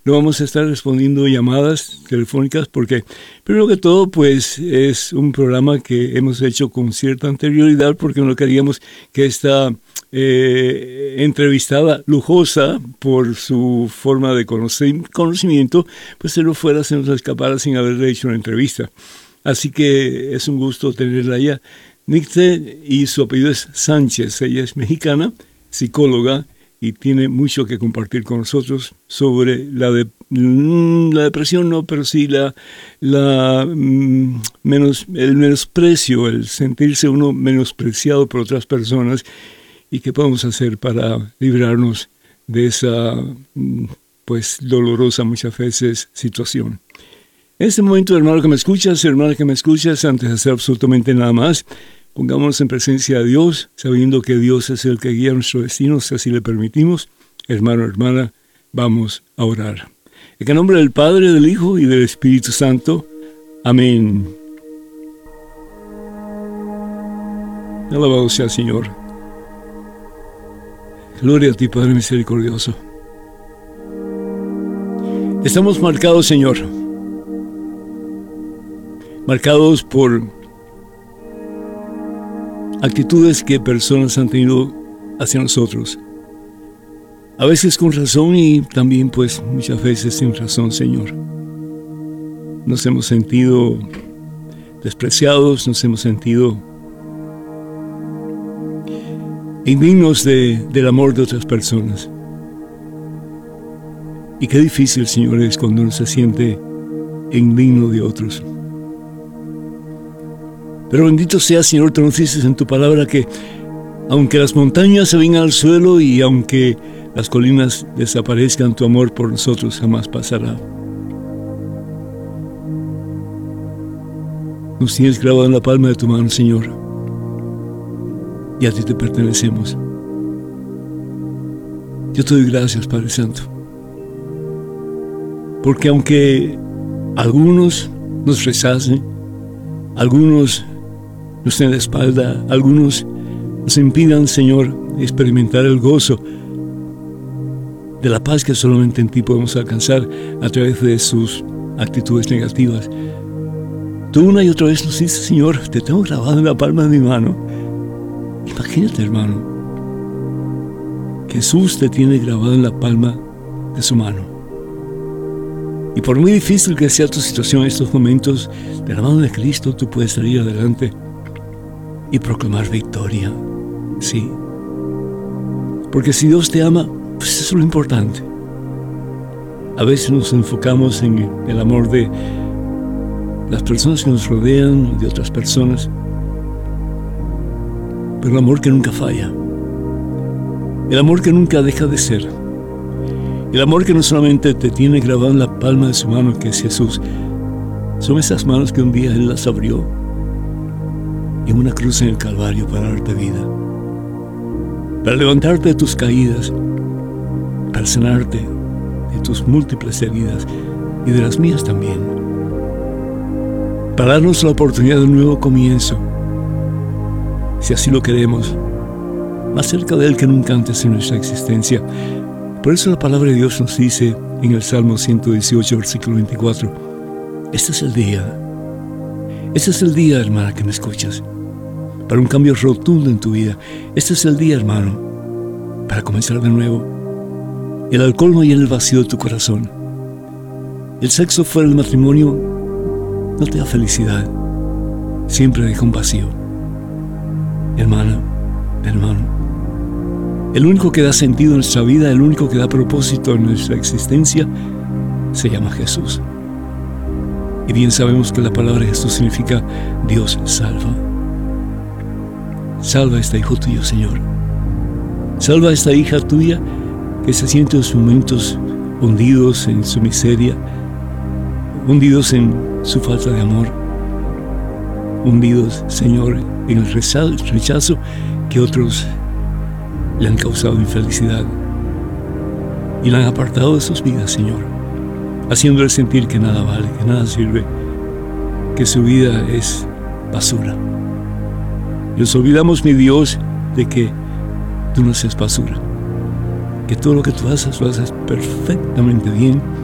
no vamos a estar respondiendo llamadas telefónicas porque, primero que todo, pues es un programa que hemos hecho con cierta anterioridad porque no queríamos que esta entrevistada lujosa por su forma de conocimiento, pues se nos escapara sin haberle hecho una entrevista. Así que es un gusto tenerla allá. Nicte, y su apellido es Sánchez. Ella es mexicana, psicóloga, y tiene mucho que compartir con nosotros sobre la depresión, no, pero sí el menosprecio, el sentirse uno menospreciado por otras personas, y qué podemos hacer para librarnos de esa, pues, dolorosa muchas veces situación. En este momento, hermano que me escuchas, hermana que me escuchas, antes de hacer absolutamente nada más, pongámonos en presencia de Dios, sabiendo que Dios es el que guía nuestro destino, si así le permitimos. Hermano, hermana, vamos a orar. En el nombre del Padre, del Hijo y del Espíritu Santo. Amén. Alabado sea el Señor. Gloria a ti, Padre misericordioso. Estamos marcados, Señor, marcados por actitudes que personas han tenido hacia nosotros. A veces con razón y también pues muchas veces sin razón, Señor. Nos hemos sentido despreciados, nos hemos sentido indignos del amor de otras personas. Y qué difícil, Señor, es cuando uno se siente indigno de otros. Pero bendito sea, Señor, tú nos dices en tu palabra que aunque las montañas se vengan al suelo y aunque las colinas desaparezcan, tu amor por nosotros jamás pasará. Nos tienes grabado en la palma de tu mano, Señor, y a ti te pertenecemos. Yo te doy gracias, Padre Santo, porque aunque algunos nos rechacen, algunos nos den la espalda, algunos nos impidan, Señor, experimentar el gozo de la paz que solamente en ti podemos alcanzar a través de sus actitudes negativas. Tú una y otra vez nos dices, Señor, te tengo grabado en la palma de mi mano. Imagínate, hermano, Jesús te tiene grabado en la palma de su mano. Y por muy difícil que sea tu situación en estos momentos, de la mano de Cristo tú puedes salir adelante y proclamar victoria. Sí. Porque si Dios te ama, pues eso es lo importante. A veces nos enfocamos en el amor de las personas que nos rodean, de otras personas, pero el amor que nunca falla, el amor que nunca deja de ser, el amor que no solamente te tiene grabado en la palma de su mano, que es Jesús, son esas manos que un día Él las abrió en una cruz en el Calvario para darte vida, para levantarte de tus caídas, para sanarte de tus múltiples heridas y de las mías también, para darnos la oportunidad de un nuevo comienzo, si así lo queremos, más cerca de Él que nunca antes en nuestra existencia. Por eso la palabra de Dios nos dice en el Salmo 118, versículo 24, este es el día, hermana, que me escuchas, para un cambio rotundo en tu vida. Este es el día, hermano, para comenzar de nuevo. El alcohol no llena el vacío de tu corazón. El sexo fuera del matrimonio no te da felicidad, siempre deja un vacío. Hermana, hermano, el único que da sentido a nuestra vida, el único que da propósito a nuestra existencia, se llama Jesús. Y bien sabemos que la palabra Jesús significa Dios salva. Salva a este hijo tuyo, Señor. Salva a esta hija tuya que se siente en sus momentos hundidos en su miseria, hundidos en su falta de amor, hundidos, Señor, en el rechazo que otros le han causado infelicidad y la han apartado de sus vidas, Señor, haciéndole sentir que nada vale, que nada sirve, que su vida es basura. Nos olvidamos, mi Dios, de que tú no seas basura, que todo lo que tú haces lo haces perfectamente bien